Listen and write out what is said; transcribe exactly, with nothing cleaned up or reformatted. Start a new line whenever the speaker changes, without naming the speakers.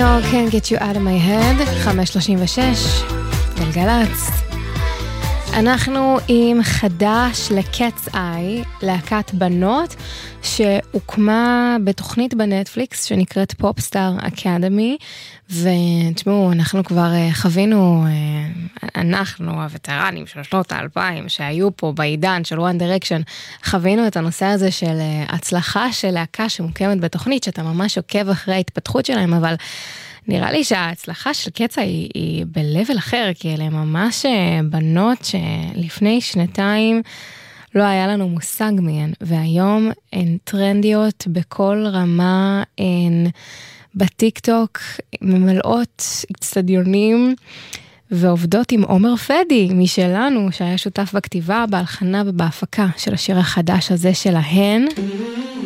Can't Get You Out of My Head, חמש שלושים ושש, גלגלץ. אנחנו עם חדש לקץ איי, להקת בנות, שהוקמה בתוכנית בנטפליקס שנקראת פופסטאר אקדמי, ותשמעו, אנחנו כבר חווינו, אנחנו הווטרנים של שנות האלפיים, שהיו פה בעידן של One Direction, חווינו את הנושא הזה של הצלחה של להקה שמוקמת בתוכנית, שאתה ממש עוקב אחרי ההתפתחות שלהם, אבל נראה לי שההצלחה של קצה היא, היא בלבל אחר, כי אלה ממש בנות שלפני שנתיים לא היה לנו מושג מהן, והיום הן טרנדיות בכל רמה, הן בטיקטוק ממלאות אצטדיונים, ועובדות עם עומר פדי משלנו, שהיה שותף בכתיבה, בהלחנה ובהפקה של השיר החדש הזה שלהן.